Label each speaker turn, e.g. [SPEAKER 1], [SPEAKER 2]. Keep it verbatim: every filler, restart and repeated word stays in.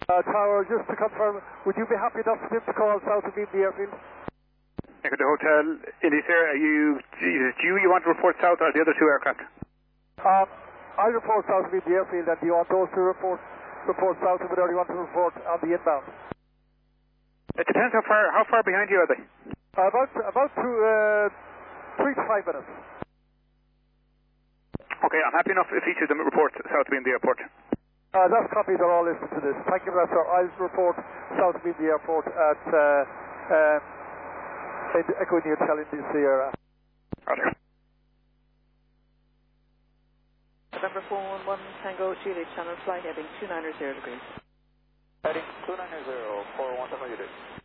[SPEAKER 1] Uh, Tower, just to confirm, would you be happy enough for him to call south of the airfield?
[SPEAKER 2] Echo the hotel in this area, are you, is it you you want to report south or the other two aircraft?
[SPEAKER 1] Um, I report south of the airfield, and do you want those to report report south of it, or do you want to report on the inbound?
[SPEAKER 2] It depends how far how far behind you are they?
[SPEAKER 1] Uh, about about two, uh, three to five minutes.
[SPEAKER 2] Okay, I'm happy enough if each of them report south of the airport.
[SPEAKER 1] Uh, that's copy, they're all listening to this. Thank you for that, sir. I'll report south of the airport at uh, um, Echo India Hotel in the Sierra.
[SPEAKER 2] Roger.
[SPEAKER 3] November four one one, Tango, Juliet, channel flight heading two nine zero degrees.
[SPEAKER 4] Heading two nine zero, four one zero degrees.